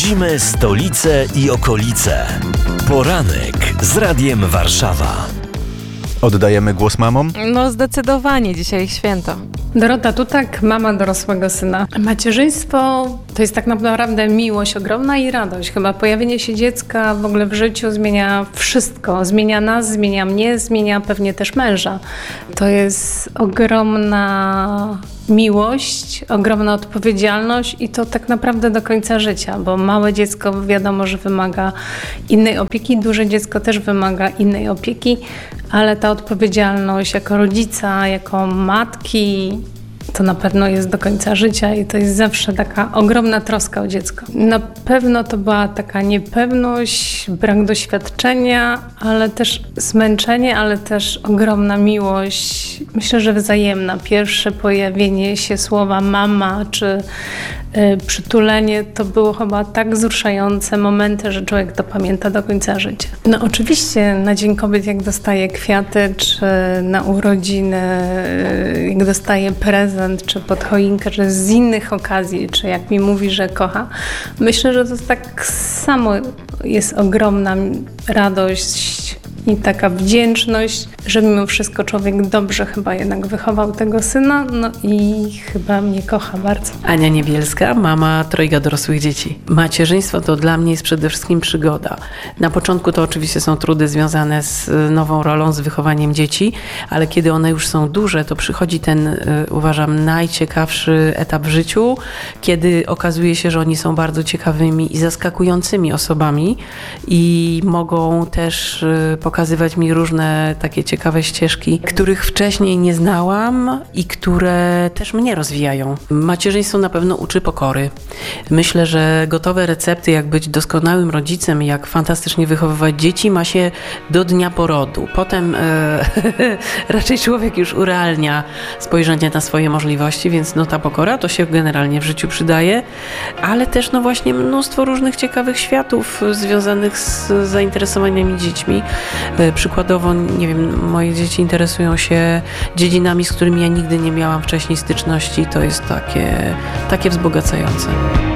Śledzimy stolicę i okolice. Poranek z Radiem Warszawa. Oddajemy głos mamom? No zdecydowanie, dzisiaj święto. Dorota Tutak, mama dorosłego syna. Macierzyństwo to jest tak naprawdę miłość ogromna i radość. Chyba pojawienie się dziecka w ogóle w życiu zmienia wszystko. Zmienia nas, zmienia mnie, zmienia pewnie też męża. To jest ogromna miłość, ogromna odpowiedzialność i to tak naprawdę do końca życia, bo małe dziecko wiadomo, że wymaga innej opieki, duże dziecko też wymaga innej opieki, ale ta odpowiedzialność jako rodzica, jako matki, to na pewno jest do końca życia i to jest zawsze taka ogromna troska o dziecko. Na pewno to była taka niepewność, brak doświadczenia, ale też zmęczenie, ale też ogromna miłość. Myślę, że wzajemna. Pierwsze pojawienie się słowa mama czy przytulenie to było chyba tak wzruszające momenty, że człowiek to pamięta do końca życia. No oczywiście na Dzień Kobiet jak dostaje kwiaty, czy na urodziny jak dostaje prezent, czy pod choinkę, czy z innych okazji, czy jak mi mówi, że kocha. Myślę, że to tak samo jest ogromna radość i taka wdzięczność, że mimo wszystko człowiek dobrze chyba jednak wychował tego syna, no i chyba mnie kocha bardzo. Ania Niebielska, mama 3 dorosłych dzieci. Macierzyństwo to dla mnie jest przede wszystkim przygoda. Na początku to oczywiście są trudy związane z nową rolą, z wychowaniem dzieci, ale kiedy one już są duże, to przychodzi ten, uważam, najciekawszy etap w życiu, kiedy okazuje się, że oni są bardzo ciekawymi i zaskakującymi osobami i mogą też pokazywać mi różne takie ciekawe ścieżki, których wcześniej nie znałam i które też mnie rozwijają. Macierzyństwo na pewno uczy pokory. Myślę, że gotowe recepty, jak być doskonałym rodzicem, jak fantastycznie wychowywać dzieci, ma się do dnia porodu. Potem raczej człowiek już urealnia spojrzenie na swoje możliwości, więc no ta pokora to się generalnie w życiu przydaje, ale też no właśnie mnóstwo różnych ciekawych światów związanych z zainteresowaniami dziećmi. Przykładowo, nie wiem, moje dzieci interesują się dziedzinami, z którymi ja nigdy nie miałam wcześniej styczności. To jest takie wzbogacające.